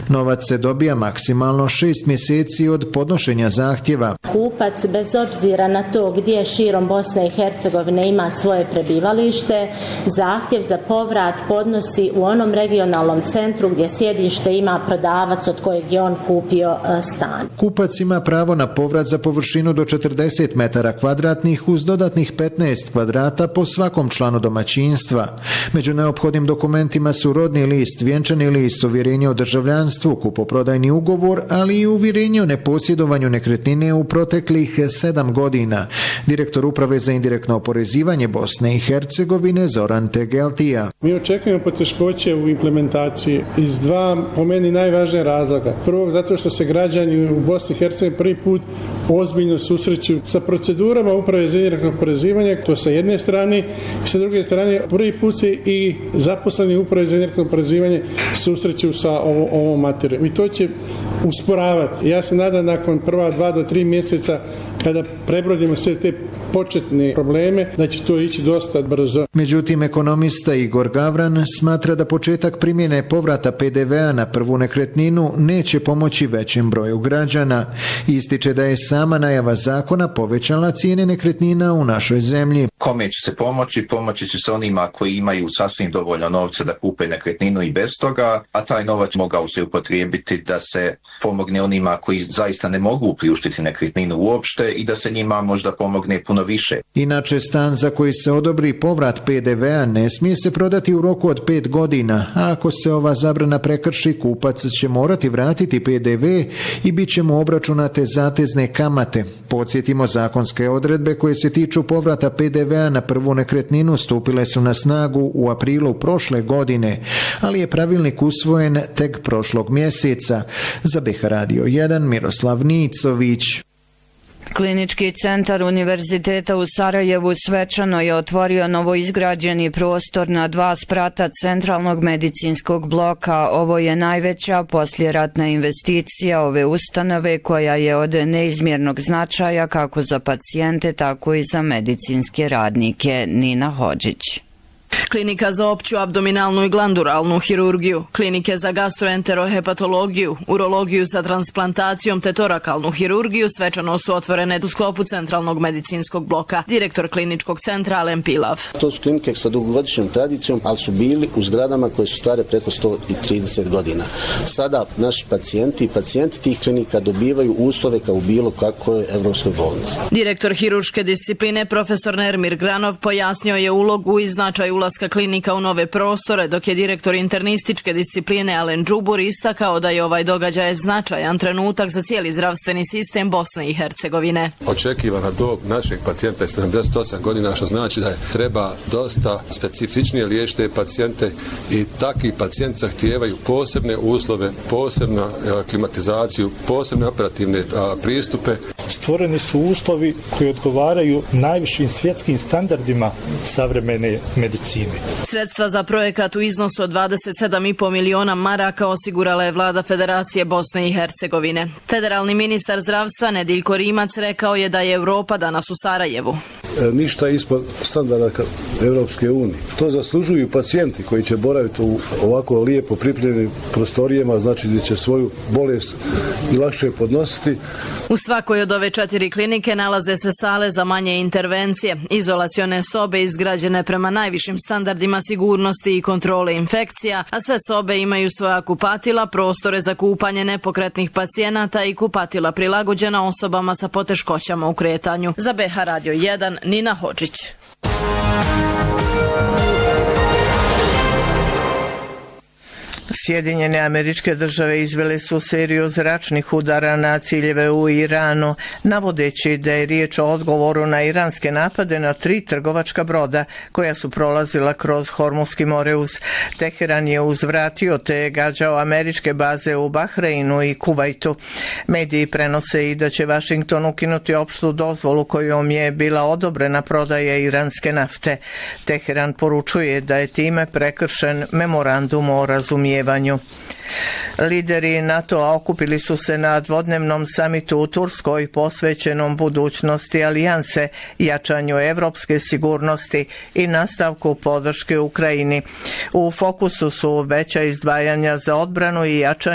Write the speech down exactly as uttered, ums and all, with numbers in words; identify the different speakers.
Speaker 1: Novac se dobija maksimalno šest mjeseci od podnošenja zahtjeva.
Speaker 2: Kupac, bez obzira na to gdje širom Bosne i Hercegovine ima svoje prebivalište, zahtjev za povrat podnosi u onom regionalnom centru gdje sjedište ima prodavac od kojeg je on kupio stan.
Speaker 1: Kupac ima pravo na povrat za površinu do četrdeset metara kvadratnih uz dodatnih petnaest kvadrata po svakom članu domaćinstva. Među neophodnim dokumentima su rodni list, vjenčani list, uvjerenje o državljanstvu, kupoprodajni ugovor, ali i uvjerenje o neposjedovanju nekretnine u proteklih sedam godina. Direktor Uprave za indirektno oporezivanje Bosne i Hercegovine Zoran Tegeltija.
Speaker 3: Mi očekujemo poteškoće u implementaciji iz dva, po meni, najvažnije razloga. Prvo, zato što se građani u Bosni i Hercegovini prvi put ozbiljno susreću sa procedurama Uprave za indirektno oporezivanje, to sa jedne strane, i sa druge strane prvi put se i zaposleni Uprave za indirektno oporezivanje susreću sa ovo, ovom materijom. I to će usporavati. Ja se nadam nakon prva dva do tri mjeseca kada prebrodimo sve te početne probleme, da će to ići dosta brzo.
Speaker 1: Međutim, ekonomista Igor Gavran smatra da početak primjene povrata pe de ve a na prvu nekretninu neće pomoći većem broju građana. Ističe da je sama najava zakona povećala cijene nekretnina u našoj zemlji.
Speaker 4: Kome će se pomoći? Pomoći će se onima koji imaju sasvim dovoljno novca da kupe nekretninu i bez toga, a taj novac mogao se upotrijebiti da se pomogne onima koji zaista ne mogu priuštiti nekretninu uopšte i da se njima možda pomogne puno više.
Speaker 1: Inače, stan za koji se odobri povrat pe de ve a ne smije se prodati u roku od pet godina, a ako se ova zabrana prekrši, kupac će morati vratiti pe de ve i bit će mu obračunate zatezne kamate. Podsjetimo, zakonske odredbe koje se tiču povrata pe de ve a na prvu nekretninu stupile su na snagu u aprilu prošle godine, ali je pravilnik usvojen tek prošlog mjeseca. Za be ha Radio jedan, Miroslav Nicović.
Speaker 5: Klinički centar Univerziteta u Sarajevu svečano je otvorio novoizgrađeni prostor na dva sprata centralnog medicinskog bloka. Ovo je najveća poslijeratna investicija ove ustanove koja je od neizmjernog značaja kako za pacijente, tako i za medicinske radnike. Nina Hodžić.
Speaker 6: Klinika za opću abdominalnu i glanduralnu hirurgiju, klinike za gastroenterohepatologiju, urologiju sa transplantacijom te torakalnu hirurgiju svečano su otvorene u sklopu centralnog medicinskog bloka. Direktor kliničkog centra Alen Pilav.
Speaker 7: To su klinike sa dugogodišnjom tradicijom, ali su bili u zgradama koje su stare preko sto trideset godina. Sada naši pacijenti i pacijenti tih klinika dobivaju uslove kao u bilo kakvoj evropskoj bolnici.
Speaker 6: Direktor hirurške discipline profesor Nermir Granov pojasnio je ulogu i značaj ulaska klinika u nove prostore, dok je direktor internističke discipline Alen Džubur istakao da je ovaj događaj značajan trenutak za cijeli zdravstveni sistem Bosne i Hercegovine.
Speaker 8: Očekivana dob našeg pacijenta je sedamdeset osam godina, što znači da je treba dosta specifičnije liječiti te pacijente i takvi pacijenti zahtijevaju posebne uslove, posebnu klimatizaciju, posebne operativne pristupe.
Speaker 9: Stvoreni su uslovi koji odgovaraju najvišim svjetskim standardima savremene medicine.
Speaker 6: Sredstva za projekat u iznosu od dvadeset sedam i po miliona maraka osigurala je vlada Federacije Bosne i Hercegovine. Federalni ministar zdravstva Nediljko Rimac rekao je da je Europa danas u Sarajevu.
Speaker 10: E, ništa ispod standarda Evropske unije. To zaslužuju pacijenti koji će boraviti u ovako lijepo pripremljenim prostorijama, znači da će svoju bolest i lakše podnositi.
Speaker 6: U svakoj od ove četiri klinike nalaze se sale za manje intervencije, izolacione sobe izgrađene prema najvišim standardima sigurnosti i kontrole infekcija, a sve sobe imaju svoja kupatila, prostore za kupanje nepokretnih pacijenata i kupatila prilagođena osobama sa poteškoćama u kretanju. Za be ha Radio jedan, Nina Hodžić.
Speaker 11: Sjedinjene Američke Države izvele su seriju zračnih udara na ciljeve u Iranu, navodeći da je riječ o odgovoru na iranske napade na tri trgovačka broda koja su prolazila kroz Hormuzski moreuz. Teheran je uzvratio te gađao američke baze u Bahreinu i Kuvajtu. Mediji prenose i da će Washington ukinuti opštu dozvolu kojom je bila odobrena prodaja iranske nafte. Teheran poručuje da je time prekršen memorandum o razumijevanju. Lideri NATO-a okupili su se na dvodnevnom samitu u Turskoj posvećenom budućnosti alijanse, jačanju evropske sigurnosti i nastavku podrške Ukrajini. U fokusu su veća izdvajanja za odbranu i jačanje